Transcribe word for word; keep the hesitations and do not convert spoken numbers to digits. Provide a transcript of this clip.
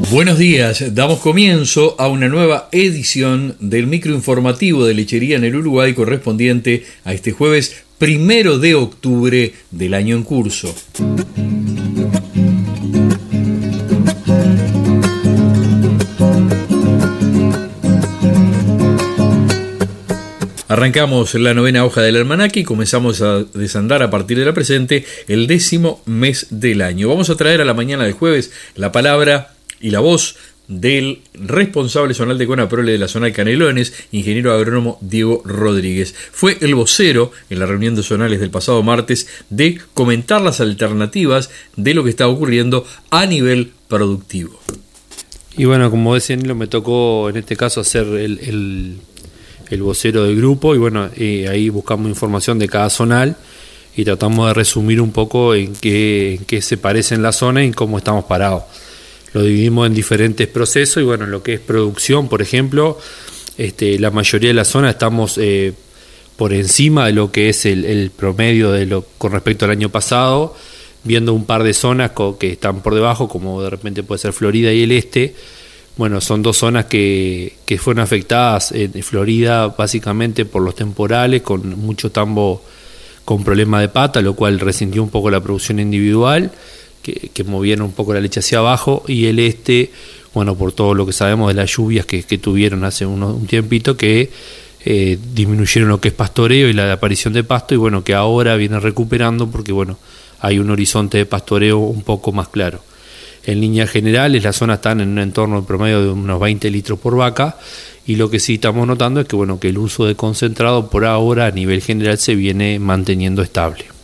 Buenos días, damos comienzo a una nueva edición del microinformativo de Lechería en el Uruguay correspondiente a este jueves primero de octubre del año en curso. Arrancamos la novena hoja del almanaque y comenzamos a desandar a partir de la presente el décimo mes del año. Vamos a traer a la mañana del jueves la palabra y la voz del responsable zonal de CONAPROLE de la zona de Canelones, ingeniero agrónomo Diego Rodríguez. Fue el vocero en la reunión de zonales del pasado martes de comentar las alternativas de lo que está ocurriendo a nivel productivo. Y bueno, como decían, me tocó en este caso hacer el, el, el vocero del grupo y bueno, eh, ahí buscamos información de cada zonal y tratamos de resumir un poco en qué, en qué se parecen las zonas y en cómo estamos parados. Lo dividimos en diferentes procesos y bueno, en lo que es producción, por ejemplo, este, la mayoría de las zonas estamos eh, por encima de lo que es el, el promedio de lo con respecto al año pasado, viendo un par de zonas co, que están por debajo, como de repente puede ser Florida y el Este. Bueno, son dos zonas que, que fueron afectadas en Florida básicamente por los temporales, con mucho tambo con problema de pata, lo cual resintió un poco la producción individual. Que, que movieron un poco la leche hacia abajo, y el este, bueno, por todo lo que sabemos de las lluvias que, que tuvieron hace uno, un tiempito, que eh, disminuyeron lo que es pastoreo y la aparición de pasto, y bueno, que ahora viene recuperando porque bueno, hay un horizonte de pastoreo un poco más claro. En líneas generales, las zonas están en un entorno promedio de unos veinte litros por vaca, y lo que sí estamos notando es que bueno, que el uso de concentrado por ahora a nivel general se viene manteniendo estable.